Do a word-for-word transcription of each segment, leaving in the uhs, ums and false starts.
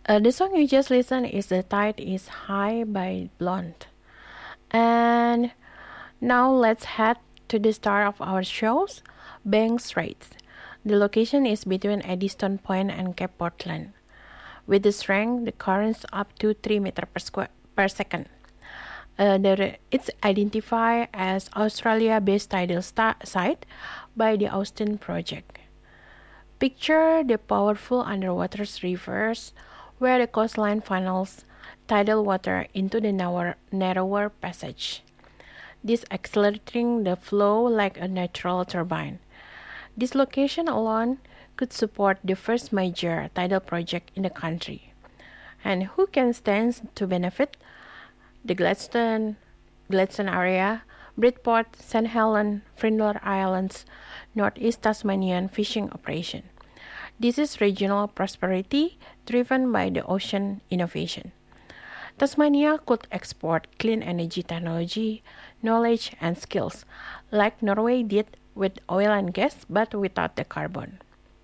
Uh, the song you just listened is The Tide is High by Blonde. And now let's head to the star of our shows, Banks Straits. The location is between Eddystone Point and Cape Portland. With the strength, the currents up to three meters per, square, per second. Uh, the, it's identified as Australia-based tidal sta- site by the Austin Project. Picture the powerful underwater rivers where the coastline funnels tidal water into the narrower, narrower passage. This accelerating the flow like a natural turbine. This location alone could support the first major tidal project in the country. And who can stand to benefit? The Gladstone, Gladstone area, Bridport, Saint Helens, Frindler Islands, Northeast Tasmanian fishing operation. This is regional prosperity driven by the ocean innovation. Tasmania could export clean energy technology, knowledge, and skills, like Norway did with oil and gas, but without the carbon.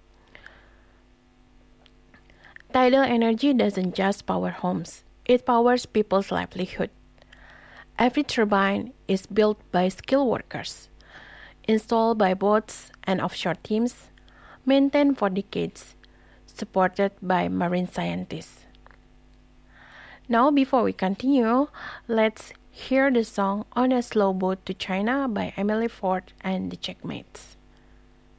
Tidal energy doesn't just power homes, it powers people's livelihood. Every turbine is built by skilled workers, installed by boats and offshore teams, maintained for decades, supported by marine scientists. Now, before we continue, let's hear the song On a Slow Boat to China by Emily Ford and the Checkmates.